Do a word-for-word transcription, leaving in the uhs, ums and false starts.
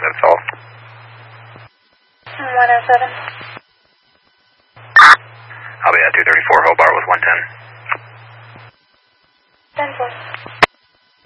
that's all. one oh seven. I'll be at two thirty-four Hobart with one ten. ten four.